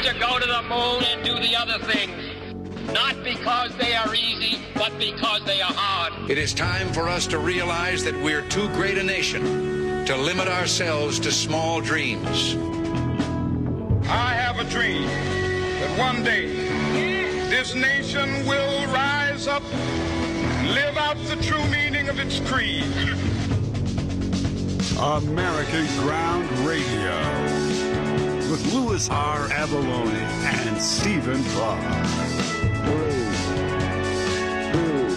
to go to the moon and do the other things. Not because they are easy, but because they are hard. It is time for us to realize that we're too great a nation to limit ourselves to small dreams. I have a dream that one day this nation will rise up, live out the true meaning of its creed. American Ground Radio with Louis R. Avallone and Stephen Clark. 3, 2,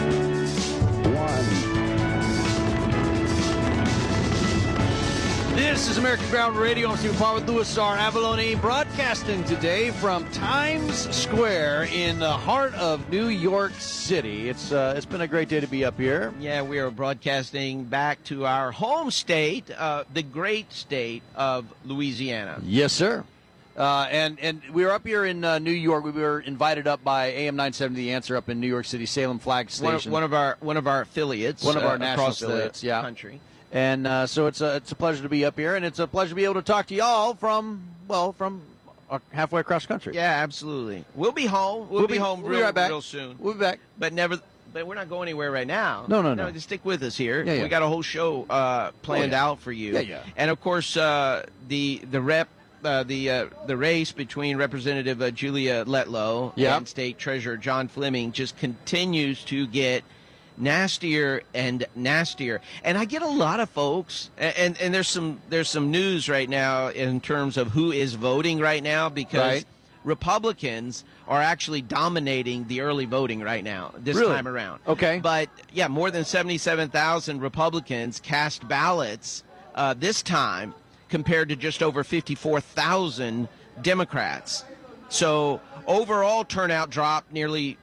1. This is American Ground Radio. I'm Stephen Clark with Louis R. Avallone, broadcasting today from Times Square in the heart of New York City. It's been a great day to be up here. Yeah, we are broadcasting back to our home state, the great state of Louisiana. Yes, sir. And we were up here in New York. We were invited up by AM 970 The Answer up in New York City, Salem Flag Station. One of our affiliates, one of our national across affiliates, the country. And so it's a pleasure to be up here, and it's a pleasure to be able to talk to y'all from halfway across the country. Yeah, absolutely. We'll be home. We'll be home right back. real soon. We'll be back. But we're not going anywhere right now. No. Just stick with us here. Yeah. We got a whole show planned out for you. Yeah. And of course, the race between Representative Julia Letlow and State Treasurer John Fleming just continues to get nastier and nastier. And I get a lot of folks, and there's some news right now in terms of who is voting right now, because Republicans are actually dominating the early voting right now, this time around. Okay. But, yeah, more than 77,000 Republicans cast ballots this time compared to just over 54,000 Democrats. So overall turnout dropped nearly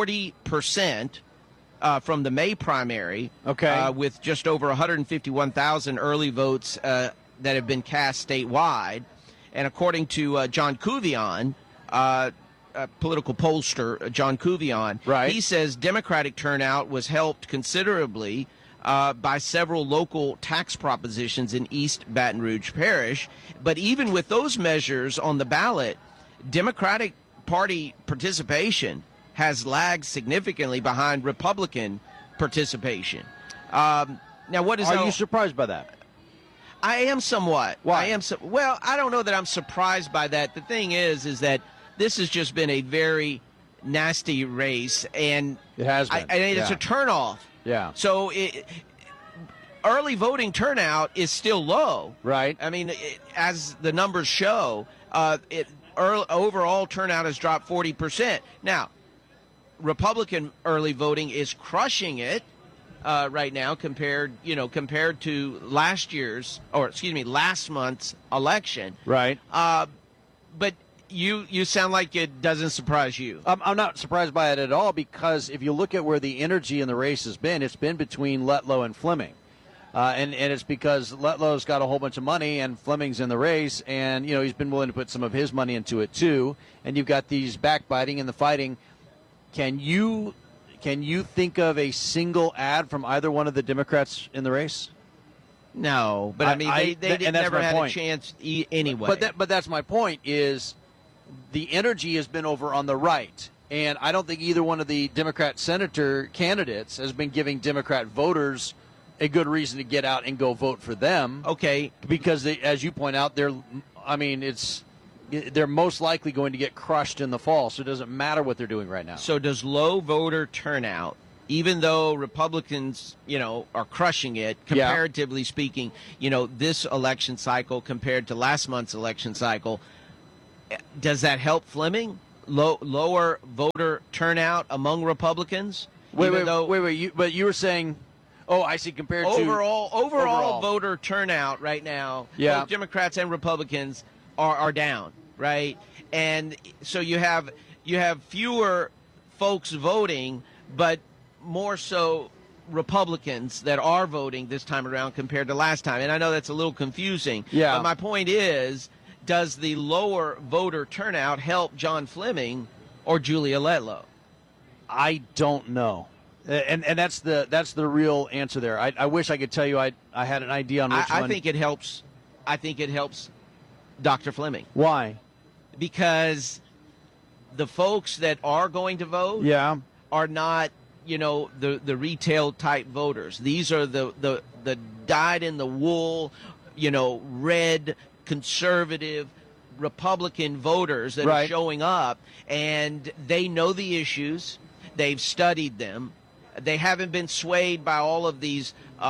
40% from the May primary, with just over 151,000 early votes that have been cast statewide. And according to John Couvion, political pollster John Couvion, he says Democratic turnout was helped considerably by several local tax propositions in East Baton Rouge Parish. But even with those measures on the ballot, Democratic Party participation has lagged significantly behind Republican participation. Now, what is? Are you surprised by that? I am somewhat. Why? Well, I don't know that I'm surprised by that. The thing is that this has just been a very nasty race, and it has been. It's a turnoff. Yeah. So early voting turnout is still low. Right. I mean, as the numbers show, overall turnout has dropped 40%. Now, Republican early voting is crushing it right now compared to last month's election. Right. But you sound like it doesn't surprise you. I'm not surprised by it at all, because if you look at where the energy in the race has been, it's been between Letlow and Fleming. And it's because Letlow's got a whole bunch of money and Fleming's in the race, and he's been willing to put some of his money into it too. And you've got these backbiting and the fighting. Can you think of a single ad from either one of the Democrats in the race? No, but they never had a chance anyway. But that's my point, is the energy has been over on the right. And I don't think either one of the Democrat senator candidates has been giving Democrat voters a good reason to get out and go vote for them. Okay. Because, as you point out, they're most likely going to get crushed in the fall, so it doesn't matter what they're doing right now. So does low voter turnout, even though Republicans, are crushing it, comparatively speaking, this election cycle compared to last month's election cycle, does that help Fleming? Lower voter turnout among Republicans? Wait. But you were saying, I see, compared to overall voter turnout right now, both Democrats and Republicans are down, right? And so you have fewer folks voting, but more so Republicans that are voting this time around compared to last time. And I know that's a little confusing. Yeah. But my point is, does the lower voter turnout help John Fleming or Julia Letlow? I don't know. And that's the real answer there. I wish I could tell you I had an idea on which one. I think it helps Dr. Fleming. Why? because the folks that are going to vote Yeah. are not, the retail type voters. These are the dyed in the wool, red conservative Republican voters that are showing up, and they know the issues. They've studied them. They haven't been swayed by all of these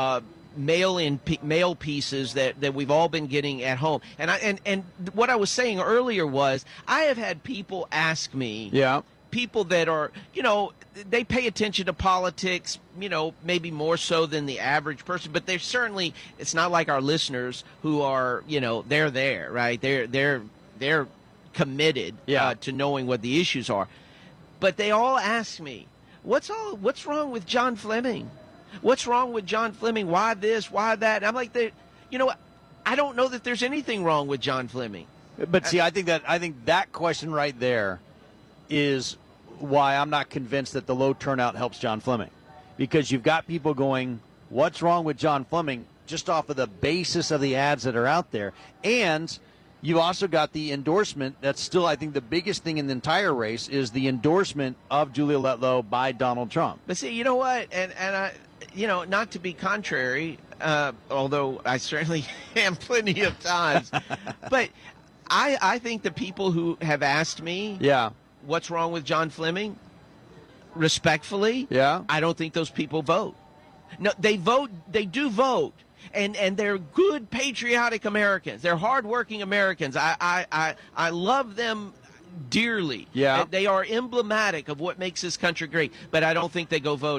mail pieces that we've all been getting at home. And what I was saying earlier was, I have had people ask me, people that are, they pay attention to politics, maybe more so than the average person, but they're certainly, it's not like our listeners who are, they're there, right? They're committed to knowing what the issues are. But they all ask me, what's wrong with John Fleming? What's wrong with John Fleming? Why this? Why that? And I'm like, I don't know that there's anything wrong with John Fleming. But see, I think that question right there is why I'm not convinced that the low turnout helps John Fleming, because you've got people going, what's wrong with John Fleming, just off of the basis of the ads that are out there. And you've also got the endorsement. That's still, I think, the biggest thing in the entire race is the endorsement of Julia Letlow by Donald Trump. But see, you know what? And I, not to be contrary, although I certainly am plenty of times, but I think the people who have asked me, what's wrong with John Fleming, respectfully, I don't think those people vote. No, they vote. They do vote. And they're good, patriotic Americans. They're hardworking Americans. I love them dearly. They are emblematic of what makes this country great. But I don't think they go vote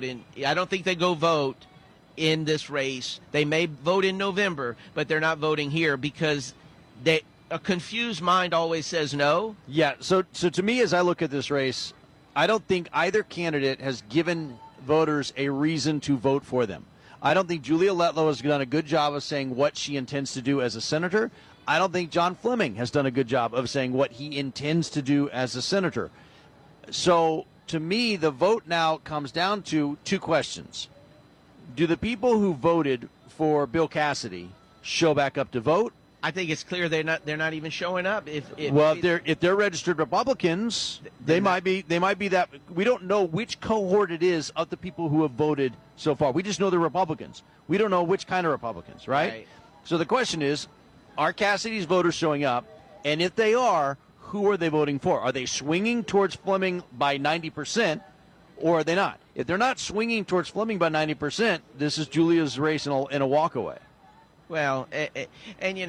in this race. They may vote in November, but they're not voting here because a confused mind always says no. So to me, as I look at this race, I don't think either candidate has given voters a reason to vote for them. I don't think Julia Letlow has done a good job of saying what she intends to do as a senator. I don't think John Fleming has done a good job of saying what he intends to do as a senator. So, to me, the vote now comes down to two questions. Do the people who voted for Bill Cassidy show back up to vote? I think it's clear they're not even showing up. If they're registered Republicans, they might be that. We don't know which cohort it is of the people who have voted so far. We just know they're Republicans. We don't know which kind of Republicans, right? So the question is, are Cassidy's voters showing up? And if they are, who are they voting for? Are they swinging towards Fleming by 90%, or are they not? If they're not swinging towards Fleming by 90%, this is Julia's race in a walkaway. Well, and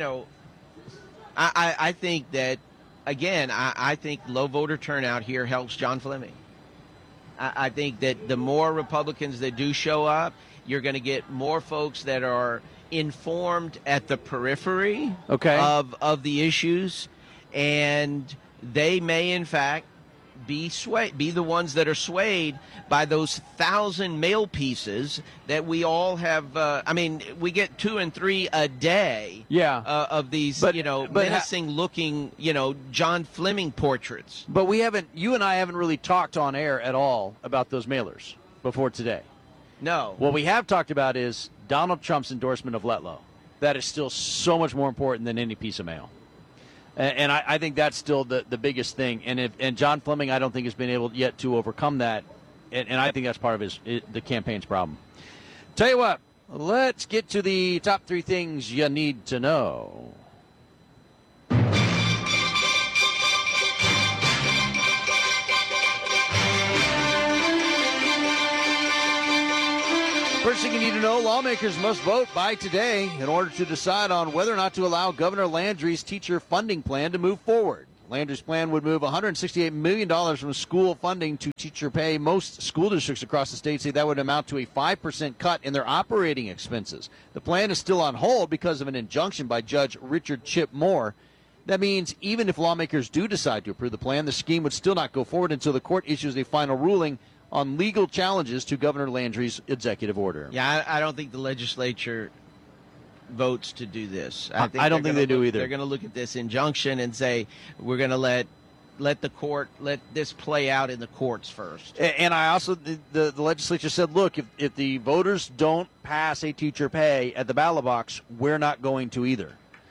I think that, again, I think low voter turnout here helps John Fleming. I think that the more Republicans that do show up, you're going to get more folks that are informed at the periphery of the issues, and they may, in fact, be the ones that are swayed by those 1,000 mail pieces that we all have. We get 2 and 3 a day of these, menacing-looking, John Fleming portraits. But you and I haven't really talked on air at all about those mailers before today. No. What we have talked about is Donald Trump's endorsement of Letlow. That is still so much more important than any piece of mail. And I think that's still the biggest thing. And John Fleming, I don't think, has been able yet to overcome that. And I think that's part of the campaign's problem. Tell you what, let's get to the top 3 things you need to know. First thing you need to know, lawmakers must vote by today in order to decide on whether or not to allow Governor Landry's teacher funding plan to move forward. Landry's plan would move $168 million from school funding to teacher pay. Most school districts across the state say that would amount to a 5% cut in their operating expenses. The plan is still on hold because of an injunction by Judge Richard Chip Moore. That means even if lawmakers do decide to approve the plan, the scheme would still not go forward until the court issues a final ruling on legal challenges to Governor Landry's executive order. Yeah, I don't think the legislature votes to do this. I don't think they do either. They're going to look at this injunction and say, we're going to let this play out in the courts first. And I also, the legislature said, look, if the voters don't pass a teacher pay at the ballot box, we're not going to either.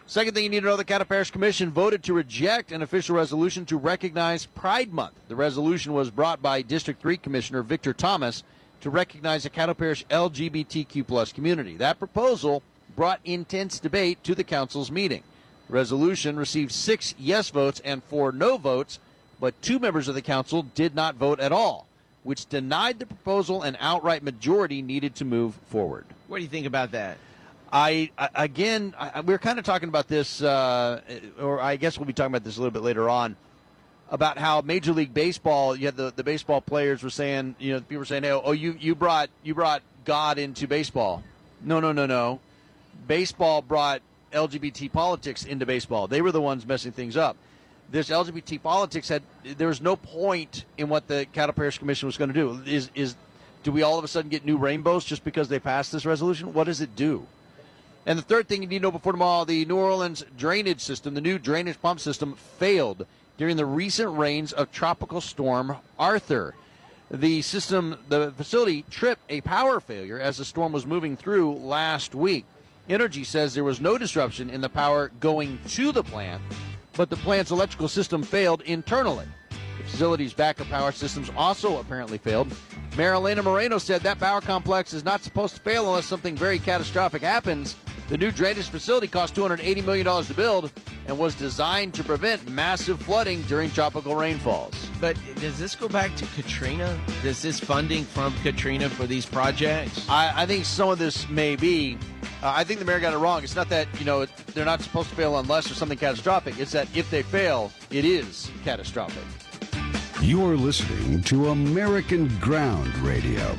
Second thing you need to know, the Caddo Parish Commission voted to reject an official resolution to recognize Pride Month. The resolution was brought by District 3 Commissioner Victor Thomas to recognize the Caddo Parish LGBTQ+ community. That proposal brought intense debate to the council's meeting. The resolution received 6 yes votes and 4 no votes, but 2 members of the council did not vote at all, which denied the proposal an outright majority needed to move forward. What do you think about that? We're kind of talking about this, or I guess we'll be talking about this a little bit later on, about how Major League Baseball, you had the baseball players were saying, people were saying, oh, you brought God into baseball. No. Baseball brought LGBT politics into baseball. They were the ones messing things up. This LGBT politics there was no point in what the Caddo Parish Commission was going to do. Do we all of a sudden get new rainbows just because they passed this resolution? What does it do? And the third thing you need to know before tomorrow, the New Orleans drainage system, the new drainage pump system, failed during the recent rains of Tropical Storm Arthur. The facility tripped a power failure as the storm was moving through last week. Energy says there was no disruption in the power going to the plant, but the plant's electrical system failed internally. The facility's backup power systems also apparently failed. Mayor Elena Moreno said that power complex is not supposed to fail unless something very catastrophic happens. The new drainage facility cost $280 million to build and was designed to prevent massive flooding during tropical rainfalls. But does this go back to Katrina? Does this funding from Katrina for these projects? I think some of this may be. I think the mayor got it wrong. It's not that, they're not supposed to fail unless there's something catastrophic. It's that if they fail, it is catastrophic. You're listening to American Ground Radio.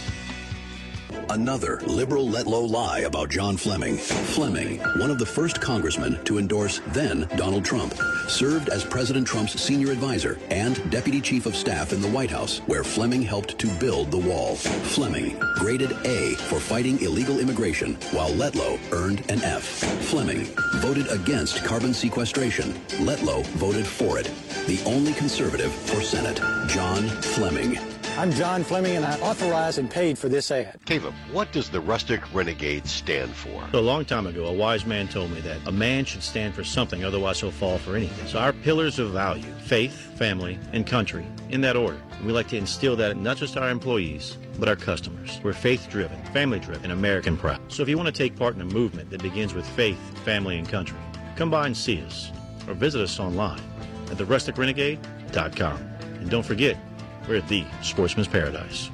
Another liberal let-low lie about John Fleming. Fleming, one of the first congressmen to endorse then Donald Trump, served as President Trump's senior advisor and deputy chief of staff in the White House, where Fleming helped to build the wall. Fleming, graded A for fighting illegal immigration, while Letlow earned an F. Fleming voted against carbon sequestration. Letlow voted for it. The only conservative for Senate, John Fleming. I'm John Fleming, and I authorized and paid for this ad. Caleb, what does the Rustic Renegade stand for? So a long time ago, a wise man told me that a man should stand for something, otherwise he'll fall for anything. So our pillars of value, faith, family, and country, in that order. And we like to instill that in not just our employees, but our customers. We're faith-driven, family-driven, and American proud. So if you want to take part in a movement that begins with faith, family, and country, come by and see us, or visit us online at therusticrenegade.com. And don't forget, we're at the Sportsman's Paradise.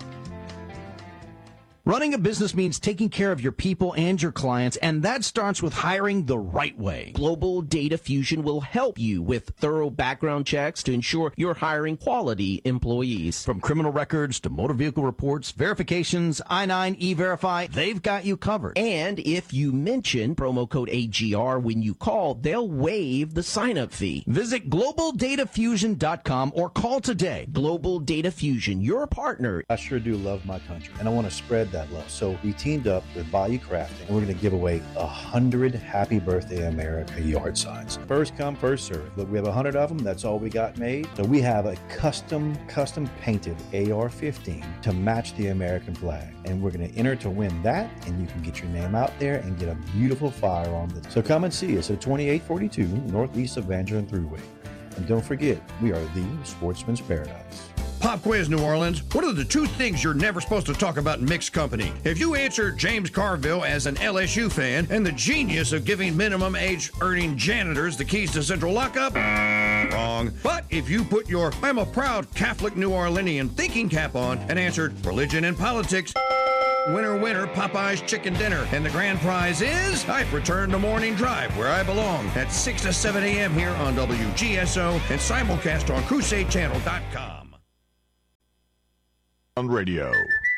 Running a business means taking care of your people and your clients, and that starts with hiring the right way. Global Data Fusion will help you with thorough background checks to ensure you're hiring quality employees. From criminal records to motor vehicle reports, verifications, I-9, E-Verify, they've got you covered. And if you mention promo code AGR when you call, they'll waive the sign-up fee. Visit GlobalDataFusion.com or call today. Global Data Fusion, your partner. I sure do love my country, and I want to spread that love. So we teamed up with Bayou Crafting, and we're going to give away 100 Happy Birthday America yard signs. First come, first serve. Look, we have 100 of them. That's all we got made. So we have a custom painted AR-15 to match the American flag. And we're going to enter to win that, and you can get your name out there and get a beautiful firearm. So come and see us at 2842 Northeast of Van Buren Thruway. And don't forget, we are the Sportsman's Paradise. Pop quiz, New Orleans. What are the 2 things you're never supposed to talk about in mixed company? If you answer James Carville as an LSU fan and the genius of giving minimum age earning janitors the keys to central lockup, wrong. But if you put your I'm a proud Catholic New Orleanian thinking cap on and answered religion and politics, winner, Popeye's chicken dinner. And the grand prize is I've returned to Morning Drive, where I belong, at 6 to 7 a.m. here on WGSO and simulcast on CrusadeChannel.com. Radio.